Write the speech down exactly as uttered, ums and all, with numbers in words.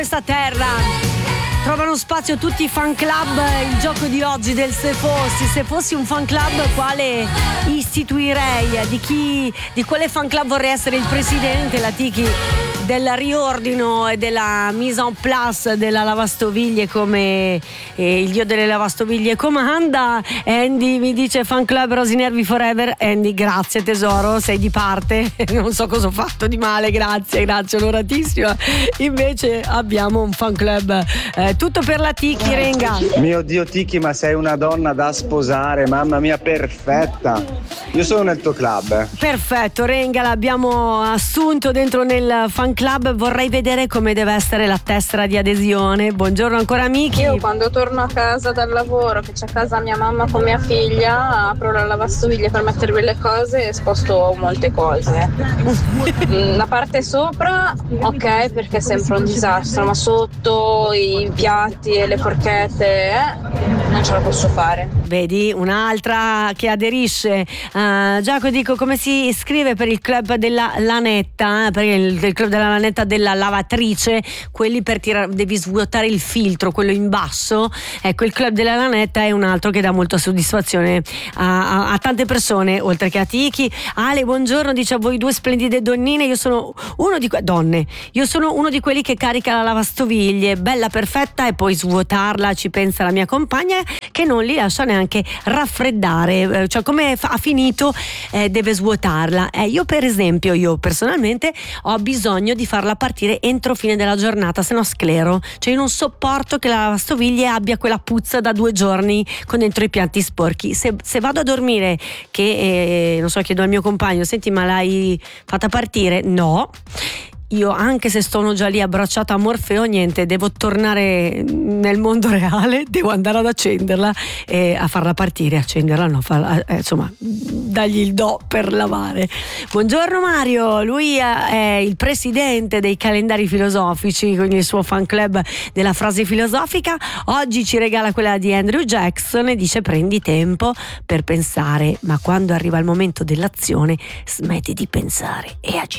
Questa terra trovano spazio tutti i fan club. Il gioco di oggi del se fossi se fossi un fan club, quale istituirei? Di chi, di quale fan club vorrei essere il presidente? La Tiki del riordino e della mise en place della lavastoviglie, come eh, il dio delle lavastoviglie comanda. Andy mi dice fan club Rosinervi forever. Andy, grazie tesoro, sei di parte. Non so cosa ho fatto di male, grazie, grazie, onoratissima. Invece abbiamo un fan club eh, tutto per la Tiki, Renga. Mio Dio Tiki, ma sei una donna da sposare, mamma mia, perfetta. Io sono nel tuo club. Perfetto, Renga, l'abbiamo assunto dentro nel fan club. Vorrei vedere come deve essere la tessera di adesione. Buongiorno ancora amici. Io quando torno a casa dal lavoro, che c'è a casa mia mamma con mia figlia, apro la lavastoviglie per mettervi le cose e sposto molte cose. La parte sopra ok, perché è sempre un disastro, ma sotto i piatti e le forchette eh, non ce la posso fare. Vedi, un'altra che aderisce. uh, Giacomo, dico, come si scrive per il club della lanetta? Eh? Perché il, il club della lanetta della lavatrice, quelli per tirare, devi svuotare il filtro, quello in basso. Ecco, il club della lanetta è un altro che dà molta soddisfazione a, a, a tante persone, oltre che a Tiki. Ale, buongiorno, dice: a voi due splendide donnine, io sono uno di que- donne io sono uno di quelli che carica la lavastoviglie bella perfetta e poi svuotarla, ci pensa la mia compagna, che non li lascia neanche raffreddare, cioè come fa, ha finito eh, deve svuotarla. Eh, io per esempio, io personalmente ho bisogno di farla partire entro fine della giornata, se no sclero, cioè io non sopporto che la lavastoviglie abbia quella puzza da due giorni con dentro i piatti sporchi. Se, se vado a dormire che eh, non so, chiedo al mio compagno: senti, ma l'hai fatta partire? No. Io, anche se sono già lì abbracciata a Morfeo, niente, devo tornare nel mondo reale, devo andare ad accenderla e a farla partire, accenderla no, farla, eh, insomma, dagli il do per lavare. Buongiorno Mario, lui è il presidente dei calendari filosofici, quindi il suo fan club della frase filosofica. Oggi ci regala quella di Andrew Jackson e dice: prendi tempo per pensare, ma quando arriva il momento dell'azione smetti di pensare e agisci.